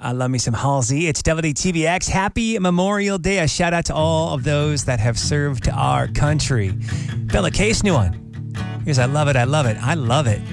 I love me some Halsey. It's WTBX. Happy Memorial Day. A shout out to all of those that have served our country. Bella Case, new one. Here's I love it. I love it. I love it.